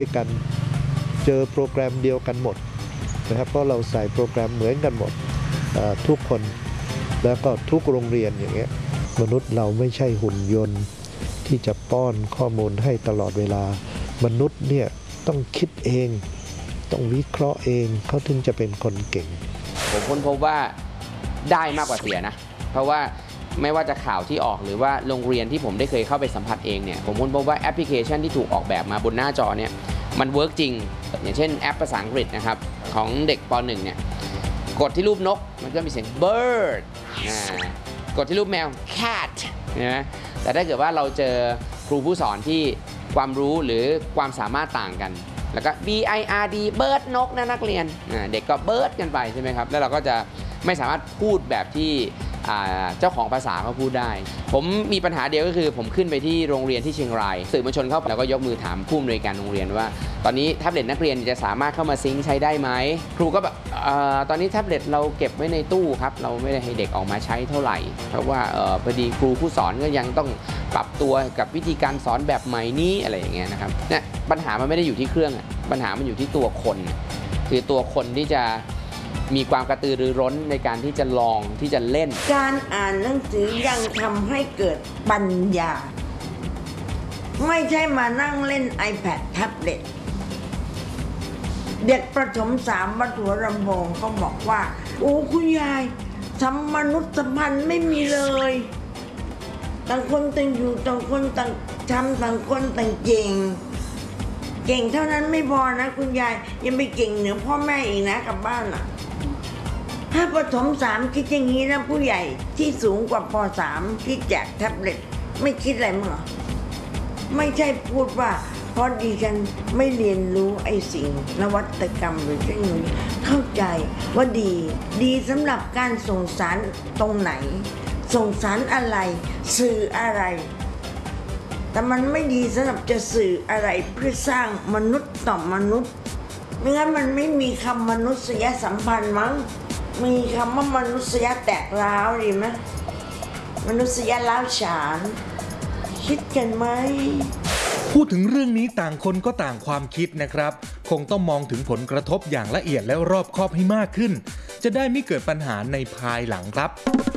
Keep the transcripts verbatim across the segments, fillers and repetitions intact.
ด้วยกันเจอโปรแกรมเดียวกันหมดนะครับเพราะเราใส่โปรแกรมเหมือนกันหมดทุกคนแล้วก็ทุกโรงเรียนอย่างเงี้ยมนุษย์เราไม่ใช่หุ่นยนต์ที่จะป้อนข้อมูลให้ตลอดเวลามนุษย์เนี่ยต้องคิดเองต้องวิเคราะห์เองเขาถึงจะเป็นคนเก่งผมค้นพบว่าได้มากกว่าเสียนะเพราะว่าไม่ว่าจะข่าวที่ออกหรือว่าโรงเรียนที่ผมได้เคยเข้าไปสัมผัสเองเนี่ยผมค้นพบว่าแอปพลิเคชันที่ถูกออกแบบมาบนหน้าจอเนี่ยมันเวิร์กจริงอย่างเช่นแอปภาษาอังกฤษนะครับของเด็กป หนึ่ง เนี่ยกดที่รูปนกมันก็มีเสียง bird กดที่รูปแมว cat นะแต่ถ้าเกิดว่าเราเจอครูผู้สอนที่ความรู้หรือความสามารถต่างกันแล้วก็ b i r d bird นกนะนักเรียนเด็กก็ bird กันไปใช่ไหมครับแล้วเราก็จะไม่สามารถพูดแบบที่เจ้าของภาษาเขาพูดได้ผมมีปัญหาเดียวก็คือผมขึ้นไปที่โรงเรียนที่เชียงรายสื่อมวลชนเข้าไปแล้วก็ยกมือถามผู้อำนวยการโรงเรียนว่าตอนนี้แท็บเล็ตนักเรียนจะสามารถเข้ามาซิงค์ใช้ได้ไหมครูก็แบบตอนนี้แท็บเล็ตเราเก็บไว้ในตู้ครับเราไม่ได้ให้เด็กออกมาใช้เท่าไหร่เพราะว่าพอดีครูผู้สอนก็ยังต้องปรับตัวกับวิธีการสอนแบบใหม่นี้อะไรอย่างเงี้ยนะครับเนี่ยปัญหามันไม่ได้อยู่ที่เครื่องปัญหามันอยู่ที่ตัวคนคือตัวคนที่จะมีความกระตือรือร้นในการที่จะลองที่จะเล่นการอ่านหนังสือยังทำให้เกิดปัญญาไม่ใช่มานั่งเล่น iPad แท็บเล็ตเด็กประถมสามวัดหัวลำโพงเขาบอกว่าโอ้คุณยายสัมมนุษยสัมพันธ์ไม่มีเลยต่างคนต่างอยู่ต่างคนต่างทำต่างคนต่างเก่งเก่งเท่านั้นไม่พอนะคุณยายยังไปเก่งเหนือพ่อแม่อีกนะกลับบ้านอ่ะถ้าประถมสามคิดอย่างนี้นะผู้ใหญ่ที่สูงกว่าปสามที่แจกแท็บเล็ตไม่คิดอะไรมั้งเหรอไม่ใช่พูดว่าเพราะดิฉันไม่เรียนรู้ไอ้สิ่งนวัตกรรมหรือเทคโนโลยีเข้าใจว่าดีดีสำหรับการส่งสารตรงไหนส่งสารอะไรสื่ออะไรแต่มันไม่ดีสำหรับจะสื่ออะไรเพื่อสร้างมนุษย์ต่อมนุษย์ไม่งั้นมันไม่มีคำมนุษยสัมพันธ์มั้งมีคำว่ามนุษยแตกร้าวดีไหมมนุษยล้าวฉานคิดกันไหมพูดถึงเรื่องนี้ต่างคนก็ต่างความคิดนะครับคงต้องมองถึงผลกระทบอย่างละเอียดและรอบคอบให้มากขึ้นจะได้ไม่เกิดปัญหาในภายหลังครับ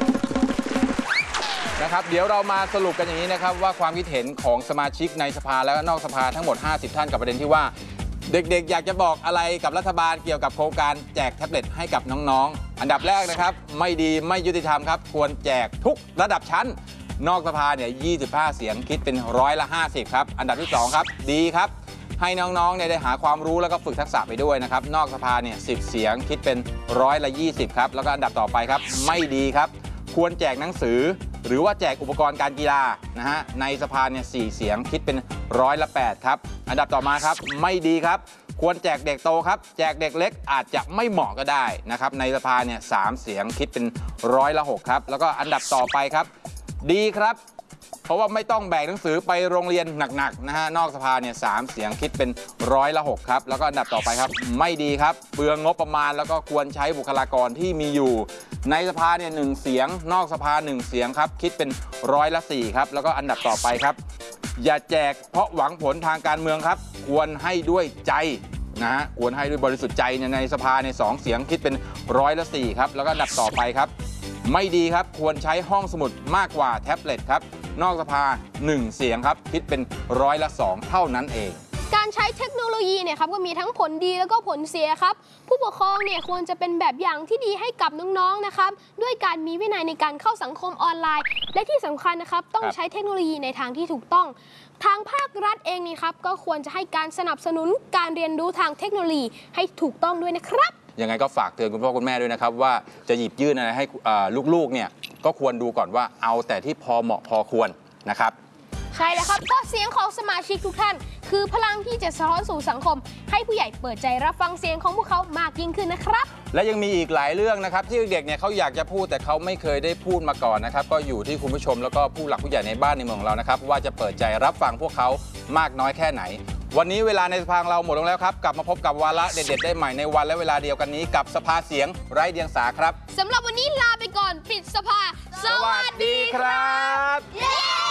นะครับเดี๋ยวเรามาสรุปกันอย่างนี้นะครับว่าความคิดเห็นของสมาชิกในสภาและนอกสภาทั้งหมดห้าสิบท่านกับประเด็นที่ว่าเด็กๆอยากจะบอกอะไรกับรัฐบาลเกี่ยวกับโครงการแจกแท็บเล็ตให้กับน้องๆอันดับแรกนะครับไม่ดีไม่ยุติธรรมครับควรแจกทุกระดับชั้นนอกสภาเนี่ยยี่สิบห้าเสียงคิดเป็นร้อยละห้าสิบครับอันดับที่สองครับดีครับให้น้องๆเนี่ยได้หาความรู้แล้วก็ฝึกทักษะไปด้วยนะครับนอกสภาเนี่ยสิบเสียงคิดเป็นร้อยละยี่สิบครับแล้วก็อันดับต่อไปครับไม่ดีครับควรแจกหนังสือหรือว่าแจกอุปกรณ์การกีฬานะฮะในสภาเนี่ยสี่เสียงคิดเป็นร้อยละแปดครับอันดับต่อมาครับไม่ดีครับควรแจกเด็กโตครับแจกเด็กเล็กอาจจะไม่เหมาะก็ได้นะครับในสภาเนี่ยสามเสียงคิดเป็นร้อยละหกครับแล้วก็อันดับต่อไปครับดีครับเพราะว่าไม่ต้องแบกหนังสือไปโรงเรียนหนักๆนะฮะนอกสภาเนี่ยสามเสียงคิดเป็นร้อยละหกครับแล้วก็อันดับต่อไปครับไม่ดีครับเปลืองงบประมาณแล้วก็ควรใช้บุคลากรที่มีอยู่ในสภาเนี่ยหนึ่งเสียงนอกสภาหนึ่งเสียงครับคิดเป็นร้อยละสี่ครับแล้วก็อันดับต่อไปครับอย่าแจกเพราะหวังผลทางการเมืองครับควรให้ด้วยใจนะฮะควรให้ด้วยบริสุทธิ์ใจในสภาในสองเสียงคิดเป็นร้อยละสี่ครับแล้วก็อันดับต่อไปครับไม่ดีครับควรใช้ห้องสมุดมากกว่าแท็บเล็ตครับนอกสภาหนึ่งเสียงครับคิดเป็นร้อยละสองเท่านั้นเองการใช้เทคโนโลยีเนี่ยครับก็มีทั้งผลดีแล้วก็ผลเสียครับผู้ปกครองเนี่ยควรจะเป็นแบบอย่างที่ดีให้กับน้องๆนะครับด้วยการมีวินัยในการเข้าสังคมออนไลน์และที่สำคัญนะครับต้องใช้เทคโนโลยีในทางที่ถูกต้องทางภาครัฐเองนี่ครับก็ควรจะให้การสนับสนุนการเรียนรู้ทางเทคโนโลยีให้ถูกต้องด้วยนะครับยังไงก็ฝากเตือนคุณพ่อคุณแม่ด้วยนะครับว่าจะหยิบยื่นอะไรให้ลูกๆเนี่ยก็ควรดูก่อนว่าเอาแต่ที่พอเหมาะพอควรนะครับใช่แล้วครับเพราะเสียงของสมาชิกทุกท่านคือพลังที่จะสะท้อนสู่สังคมให้ผู้ใหญ่เปิดใจรับฟังเสียงของพวกเขามากยิ่งขึ้นนะครับและยังมีอีกหลายเรื่องนะครับที่เด็กเนี่ยเขาอยากจะพูดแต่เขาไม่เคยได้พูดมาก่อนนะครับก็อยู่ที่คุณผู้ชมแล้วก็ผู้หลักผู้ใหญ่ในบ้านในเมืองของเรานะครับว่าจะเปิดใจรับฟังพวกเขามากน้อยแค่ไหนวันนี้เวลาในสภาเราหมดลงแล้วครับกลับมาพบกับวาระเด็ดๆได้ใหม่ในวันและเวลาเดียวกันนี้กับสภาเสียงไร้เดียงสาครับสำหรับวันนี้ลาไปก่อนปิดสภาสวัสดีครับ